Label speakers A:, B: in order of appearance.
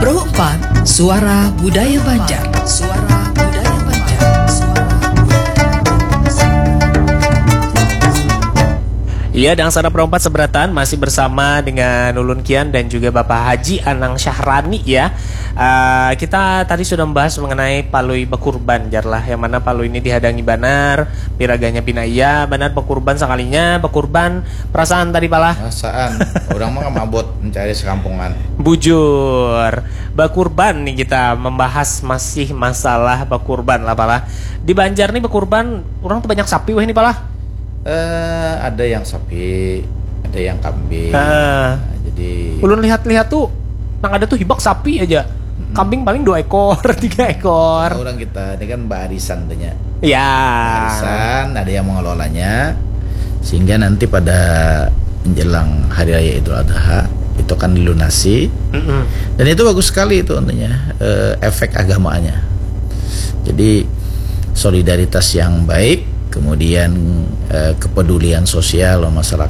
A: Pro 4 Suara Budaya Banjar. Suara Budaya Banjar.
B: Iya, Dangsara Pro 4 Seberatan masih bersama dengan Ulun Kian dan juga Bapak Haji Anang Syahrani ya. Kita tadi sudah membahas mengenai palui bekurban jarlah, yang mana palui ini dihadangi banar, piraganya pinaya, banar bekurban sekalinya, bekurban perasaan tadi pala.
C: Perasaan, orang mah mabot mencari sekampungan.
B: Bujur, bekurban nih kita membahas masih masalah bekurban lah pala. Di Banjar nih bekurban, orang tuh banyak sapi weh nih pala.
C: Ada yang sapi, ada yang kambing. Jadi
B: ulun lihat-lihat tuh, nang ada tuh hibak sapi aja. Kambing paling 2 ekor, 3 ekor.
C: orang kita ini kan barisan tanya.
B: Ya.
C: Barisan, ada yang mengelolanya, sehingga nanti pada menjelang Hari Raya Idul Adha itu kan dilunasi. Dan itu bagus sekali itu tentunya efek agamanya. Jadi solidaritas yang baik, kemudian kepedulian sosial masyarakat